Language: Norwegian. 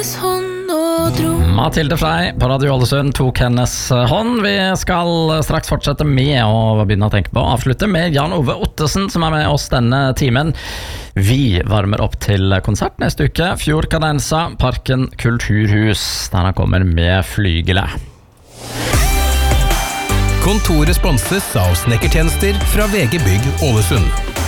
Mathilde Frey på Radio Ålesund tok hennes hånd. Vi skal straks fortsette med å begynne å tenke på å avslutte med Jan Ove Ottesen, som er med oss denne timen. Vi varmer opp til konsert neste uke. Fjordkadensa, Parken Kulturhus, der han kommer med flygele. Kontoret sponses av snekkertjenester fra VG Bygg Ålesund.